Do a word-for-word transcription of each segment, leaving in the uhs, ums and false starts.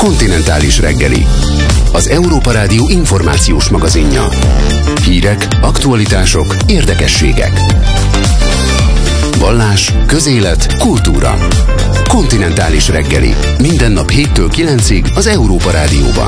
Kontinentális reggeli. Az Európa Rádió információs magazinja. Hírek, aktualitások, érdekességek. Vallás, közélet, kultúra. Kontinentális reggeli. Minden nap héttől kilencig az Európa Rádióban.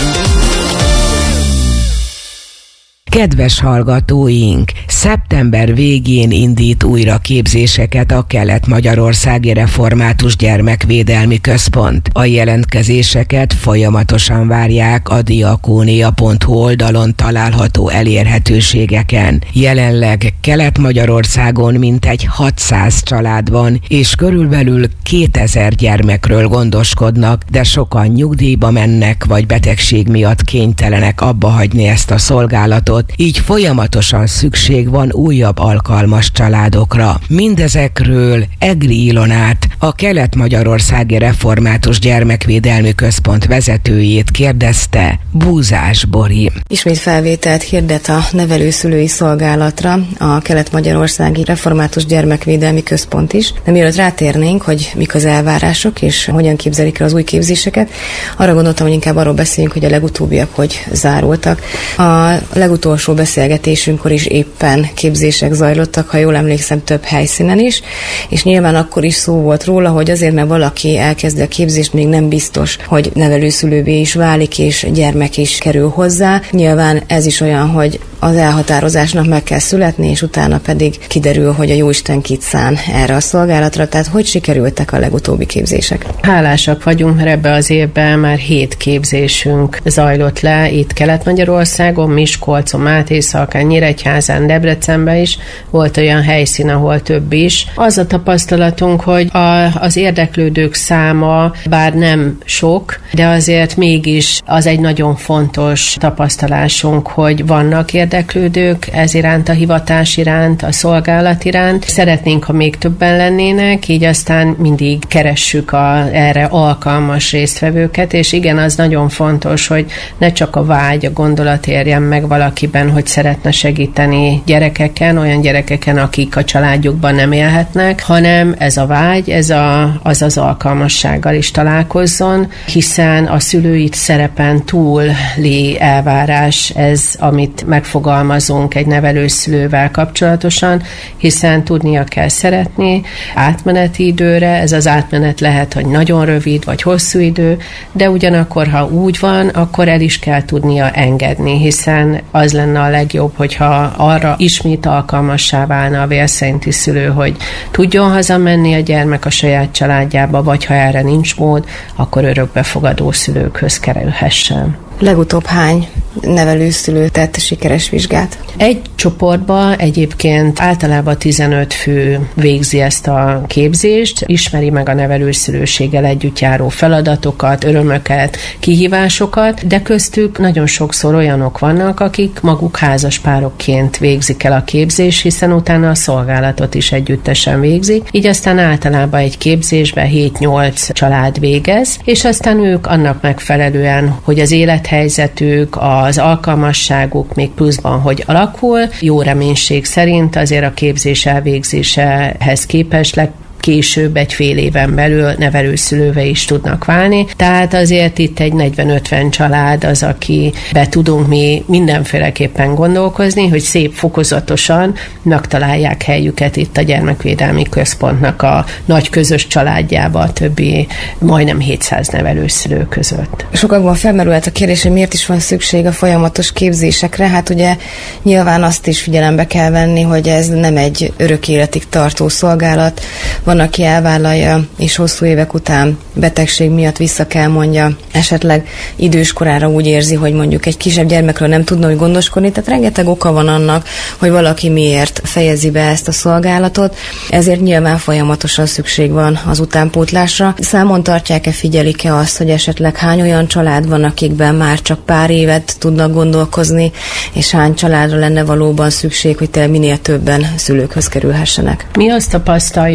Kedves hallgatóink! Szeptember végén indít újra képzéseket a Kelet-Magyarországi Református Gyermekvédelmi Központ. A jelentkezéseket folyamatosan várják a diakónia pont hu oldalon található elérhetőségeken. Jelenleg Kelet-Magyarországon mintegy hatszáz család van, és körülbelül kétezer gyermekről gondoskodnak, de sokan nyugdíjba mennek, vagy betegség miatt kénytelenek abba hagyni ezt a szolgálatot, így folyamatosan szükség van újabb alkalmas családokra. Mindezekről Egri Ilonát, a Kelet-Magyarországi Református Gyermekvédelmi Központ vezetőjét kérdezte Búzás Bori. Ismét felvételt hirdet a nevelőszülői szolgálatra a Kelet-Magyarországi Református Gyermekvédelmi Központ is. De mielőtt rátérnénk, hogy mik az elvárások és hogyan képzelik el az új képzéseket, arra gondoltam, hogy inkább arról beszéljünk, hogy a legutóbbiak hogy zárultak. A legutolsó beszélgetésünkkor is éppen képzések zajlottak, ha jól emlékszem, több helyszínen is, és nyilván akkor is szó volt róla, hogy azért, mert valaki elkezdi a képzést, még nem biztos, hogy nevelőszülővé is válik, és gyermek is kerül hozzá. Nyilván ez is olyan, hogy az elhatározásnak meg kell születni, és utána pedig kiderül, hogy a Jóisten kit szán erre a szolgálatra. Tehát hogy sikerültek a legutóbbi képzések? Hálásak vagyunk, mert ebbe az évben már hét képzésünk zajlott le itt Kelet-Magyarországon, Miskolcon, Mátészalkán, Nyíregyházán, Debrecenben is. Volt olyan helyszín, ahol több is. Az a tapasztalatunk, hogy a, az érdeklődők száma bár nem sok, de azért mégis az egy nagyon fontos tapasztalásunk, hogy vannak érdeklődők ez iránt, a hivatás iránt, a szolgálat iránt. Szeretnénk, ha még többen lennének, így aztán mindig keressük a, erre alkalmas résztvevőket, és igen, az nagyon fontos, hogy ne csak a vágy, a gondolat érjen meg valakiben, hogy szeretne segíteni gyerekeken, olyan gyerekeken, akik a családjukban nem élhetnek, hanem ez a vágy, ez a, az az alkalmassággal is találkozzon, hiszen a szülőit szerepen túli elvárás ez, amit megfogalmazunk egy nevelőszülővel kapcsolatosan, hiszen tudnia kell szeretni átmeneti időre, ez az átmenet lehet, hogy nagyon rövid vagy hosszú idő, de ugyanakkor, ha úgy van, akkor el is kell tudnia engedni, hiszen az lenne a legjobb, hogyha arra ismét alkalmassá válna a vérszerinti szülő, hogy tudjon hazamenni a gyermek a saját családjába, vagy ha erre nincs mód, akkor örökbefogadó szülőkhöz kerülhessen. Legutóbb hány nevelőszülő tett sikeres vizsgát? Egy csoportban egyébként általában tizenöt fő végzi ezt a képzést, ismeri meg a nevelőszülőséggel együtt járó feladatokat, örömöket, kihívásokat, de köztük nagyon sokszor olyanok vannak, akik maguk házas párokként végzik el a képzést, hiszen utána a szolgálatot is együttesen végzik, így aztán általában egy képzésben hét-nyolc család végez, és aztán ők annak megfelelően, hogy az élethelyzetük, az alkalmasságuk még pluszban hogy alakul, jó reménység szerint azért a képzés elvégzésehez képest később egy fél éven belül nevelőszülővé is tudnak válni. Tehát azért itt egy negyven-ötven család az, aki be tudunk mi mindenféleképpen gondolkozni, hogy szép fokozatosan megtalálják helyüket itt a Gyermekvédelmi Központnak a nagy közös családjába, a többi majdnem hétszáz nevelőszülő között. Sokakban felmerült a kérdés, hogy miért is van szükség a folyamatos képzésekre. Hát ugye nyilván azt is figyelembe kell venni, hogy ez nem egy örök életig tartó szolgálat. Van, aki elvállalja, és hosszú évek után betegség miatt vissza kell mondja, esetleg időskorára úgy érzi, hogy mondjuk egy kisebb gyermekről nem tudna úgy gondoskodni, tehát rengeteg oka van annak, hogy valaki miért fejezi be ezt a szolgálatot, ezért nyilván folyamatosan szükség van az utánpótlásra. Számon tartják-e, figyelik-e azt, hogy esetleg hány olyan család van, akikben már csak pár évet tudnak gondolkozni, és hány családra lenne valóban szükség, hogy tényleg minél többen szülőkhöz kerülhessenek? Mi azt tapasztaljuk a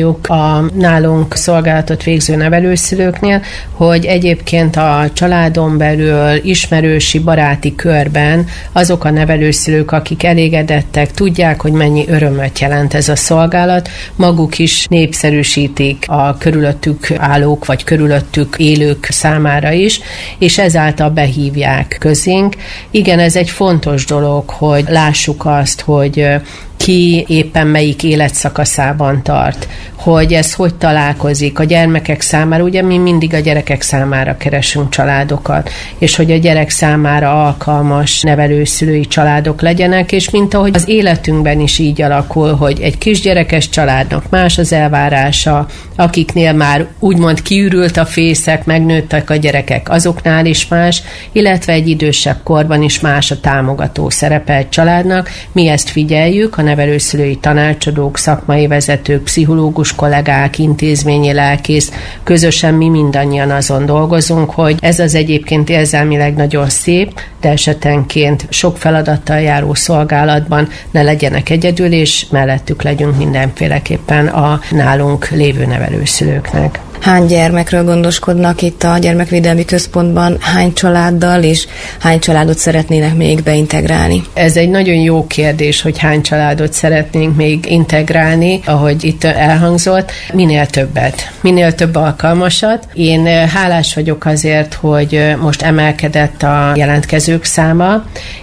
a nálunk szolgálatot végző nevelőszülőknél, hogy egyébként a családon belül, ismerősi, baráti körben azok a nevelőszülők, akik elégedettek, tudják, hogy mennyi örömöt jelent ez a szolgálat, maguk is népszerűsítik a körülöttük állók, vagy körülöttük élők számára is, és ezáltal behívják közénk. Igen, ez egy fontos dolog, hogy lássuk azt, hogy ki éppen melyik életszakaszában tart, hogy ez hogy találkozik a gyermekek számára. Ugye mi mindig a gyerekek számára keresünk családokat, és hogy a gyerek számára alkalmas nevelőszülői családok legyenek, és mint ahogy az életünkben is így alakul, hogy egy kisgyerekes családnak más az elvárása, akiknél már úgymond kiürült a fészek, megnőttek a gyerekek, azoknál is más, illetve egy idősebb korban is más a támogató szerepe egy családnak. Mi ezt figyeljük, a nevelőszülői tanácsadók, szakmai vezetők, pszichológus kollégák, intézményi lelkész, közösen mi mindannyian azon dolgozunk, hogy ez az egyébként érzelmileg nagyon szép, de esetenként sok feladattal járó szolgálatban ne legyenek egyedül, és mellettük legyünk mindenféleképpen a nálunk lévő nevelőszülőknek. Hány gyermekről gondoskodnak itt a gyermekvédelmi központban, hány családdal, és hány családot szeretnének még beintegrálni? Ez egy nagyon jó kérdés, hogy hány családot szeretnénk még integrálni, ahogy itt elhangzott. Minél többet, minél több alkalmasat. Én hálás vagyok azért, hogy most emelkedett a jelentkezők száma,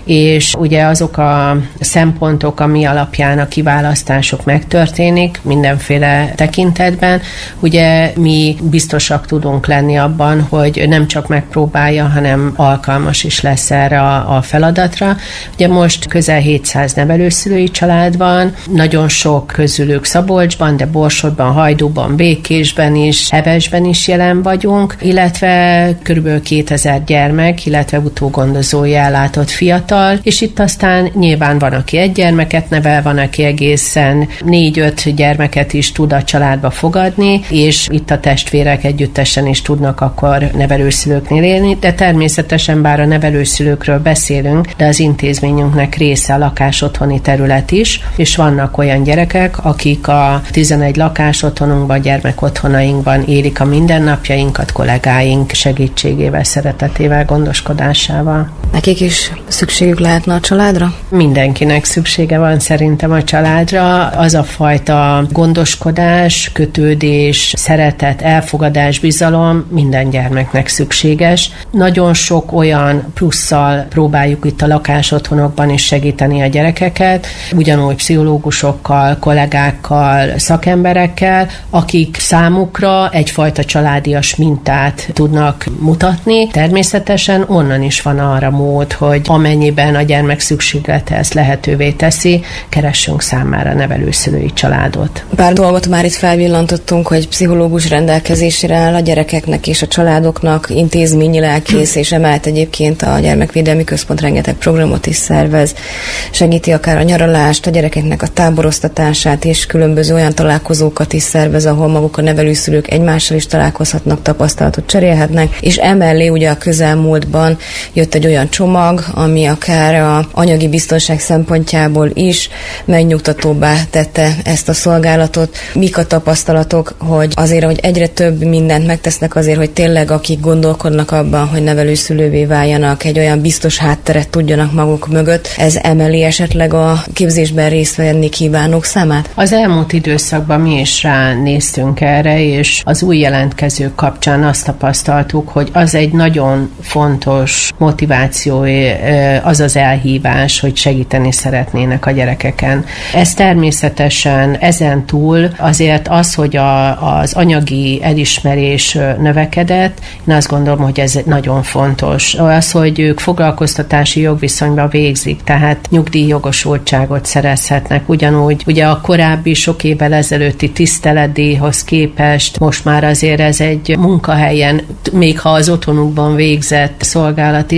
és ugye azok a szempontok, ami alapján a kiválasztások megtörténik mindenféle tekintetben. Ugye mi biztosak tudunk lenni abban, hogy nem csak megpróbálja, hanem alkalmas is lesz erre a, a feladatra. Ugye most közel hétszáz nevelőszülői család van, nagyon sok közülük Szabolcsban, de Borsodban, Hajdúban, Békésben is, Hevesben is jelen vagyunk, illetve körülbelül kétezer gyermek, illetve utógondozói ellátott fiatal, és itt aztán nyilván van, aki egy gyermeket nevel, van, aki egészen négy-öt gyermeket is tud a családba fogadni, és itt a testvérek együttesen is tudnak akkor nevelőszülőknél élni, de természetesen bár a nevelőszülőkről beszélünk, de az intézményünknek része a lakásotthoni terület is, és vannak olyan gyerekek, akik a tizenegy lakásotthonunkban, gyermekotthonainkban élik a mindennapjainkat kollégáink segítségével, szeretetével, gondoskodásával. Nekik is szükségük lehetne a családra? Mindenkinek szüksége van szerintem a családra. Az a fajta gondoskodás, kötődés, szeretet, elfogadás, bizalom minden gyermeknek szükséges. Nagyon sok olyan plusszal próbáljuk itt a lakásotthonokban is segíteni a gyerekeket, ugyanúgy pszichológusokkal, kollégákkal, szakemberekkel, akik számukra egyfajta családias mintát tudnak mutatni. Természetesen onnan is van arra mód, hogy amennyiben a gyermek szükséglete ezt lehetővé teszi, keressünk számára nevelőszülői családot. Pár dolgot már itt felvillantottunk, hogy pszichológus rendelkezésére áll a gyerekeknek és a családoknak, intézményi lelkész, és emellett egyébként a gyermekvédelmi központ rengeteg programot is szervez, segíti akár a nyaralást, a gyerekeknek a táboroztatását, és különböző olyan találkozókat is szervez, ahol maguk a nevelőszülők egymással is találkozhatnak, tapasztalatot cserélhetnek, és emellé ugye a közelmúltban jött egy olyan csomag, ami akár a anyagi biztonság szempontjából is megnyugtatóbbá tette ezt a szolgálatot. Mik a tapasztalatok, hogy azért, hogy egyre több mindent megtesznek azért, hogy tényleg akik gondolkodnak abban, hogy nevelőszülővé váljanak, egy olyan biztos hátteret tudjanak maguk mögött, ez emeli esetleg a képzésben részt venni kívánók számát? Az elmúlt időszakban mi is ránéztünk erre, és az új jelentkezők kapcsán azt tapasztaltuk, hogy az egy nagyon fontos motiváció, az az elhívás, hogy segíteni szeretnének a gyerekeken. Ez természetesen ezen túl azért az, hogy a, az anyagi elismerés növekedett, én azt gondolom, hogy ez nagyon fontos. Az, hogy ők foglalkoztatási jogviszonyban végzik, tehát nyugdíjjogosultságot szerezhetnek. Ugyanúgy ugye a korábbi sok évvel ezelőtti tiszteletdíjhoz képest most már azért ez egy munkahelyen, még ha az otthonukban végzett szolgálat is,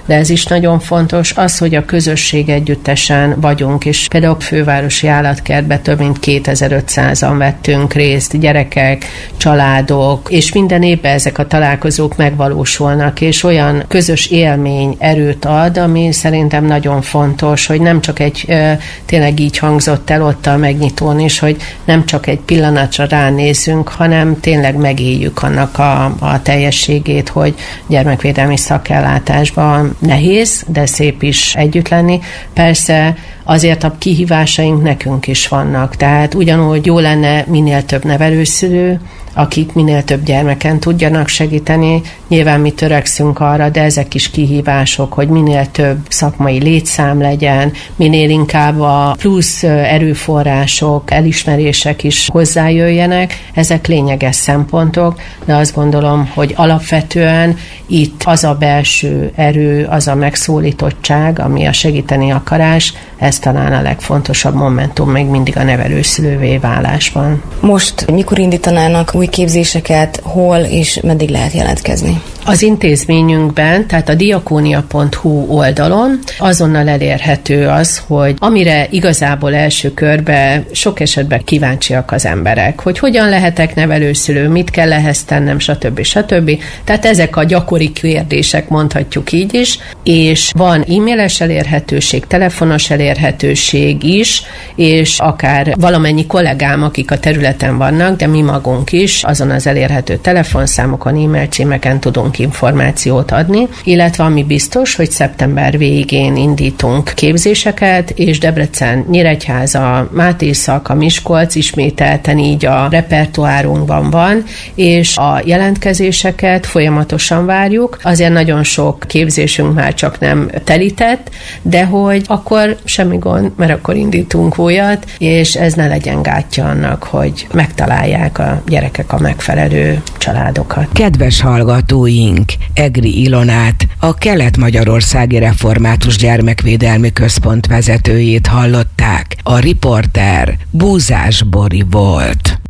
de ez is nagyon fontos, az, hogy a közösség együttesen vagyunk, és például a fővárosi állatkertbe több mint kétezer-ötszázan vettünk részt, gyerekek, családok, és minden évben ezek a találkozók megvalósulnak, és olyan közös élmény erőt ad, ami szerintem nagyon fontos, hogy nem csak egy, tényleg így hangzott el ott a megnyitón is, hogy nem csak egy pillanatra ránézzünk, hanem tényleg megéljük annak a, a teljességét, hogy gyermekvédelmi szakellátásban nehéz, de szép is együtt lenni. Persze azért a kihívásaink nekünk is vannak, tehát ugyanúgy jó lenne minél több nevelőszülő, akik minél több gyermeken tudjanak segíteni. Nyilván mi törekszünk arra, de ezek is kihívások, hogy minél több szakmai létszám legyen, minél inkább a plusz erőforrások, elismerések is hozzájöjjenek. Ezek lényeges szempontok, de azt gondolom, hogy alapvetően itt az a belső erő, az a megszólítottság, ami a segíteni akarás, ez talán a legfontosabb momentum még mindig a nevelőszülővé válásban. Most mikor indítanának új képzéseket, hol és meddig lehet jelentkezni? Az intézményünkben, tehát a diakónia pont hu oldalon azonnal elérhető az, hogy amire igazából első körben sok esetben kíváncsiak az emberek, hogy hogyan lehetek nevelőszülő, mit kell ehhez tennem, stb. stb. Tehát ezek a gyakori kérdések, mondhatjuk így is, és van e-mailes elérhetőség, telefonos elérhetőség is, és akár valamennyi kollégám, akik a területen vannak, de mi magunk is azon az elérhető telefonszámokon, e-mail címeken tudunk információt adni, illetve ami biztos, hogy szeptember végén indítunk képzéseket, és Debrecen, Nyíregyháza, Mátészalka, Miskolc ismételten így a repertoárunkban van, és a jelentkezéseket folyamatosan várjuk. Azért nagyon sok képzésünk már csak nem telített, de hogy akkor semmi gond, mert akkor indítunk újat, és ez ne legyen gátja annak, hogy megtalálják a gyerekek a megfelelő családokat. Kedves hallgatóink, Egri Ilonát, a Kelet-Magyarországi Református Gyermekvédelmi Központ vezetőjét hallották. A riporter Búzás Bori volt.